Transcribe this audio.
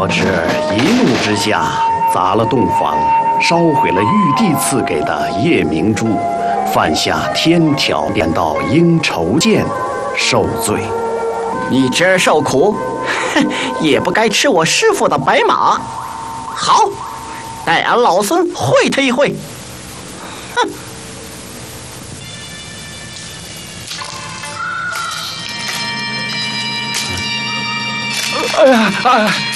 导致一怒之下砸了洞房，烧毁了玉帝赐给的夜明珠，犯下天条颠倒应酬剑，受罪。 你侄儿受苦，哼，也不该吃我师傅的白马。好，待俺老孙会他一会。哼！ 哎呀！哎呀！